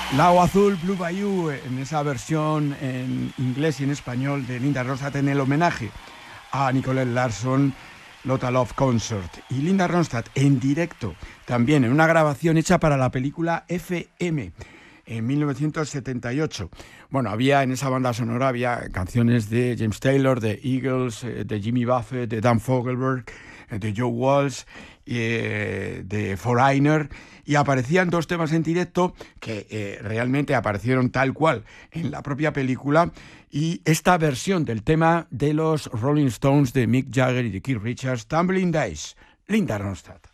Lago Azul, Blue Bayou, en esa versión en inglés y en español de Linda Ronstadt en el homenaje a Nicolette Larson, Lotta Love Concert. Y Linda Ronstadt en directo, también en una grabación hecha para la película FM en 1978. Bueno, había en esa banda sonora había canciones de James Taylor, de Eagles, de Jimmy Buffett, de Dan Fogelberg, de Joe Walsh, de Foreigner, y aparecían dos temas en directo que realmente aparecieron tal cual en la propia película, y esta versión del tema de los Rolling Stones de Mick Jagger y de Keith Richards, Tumbling Dice, Linda Ronstadt.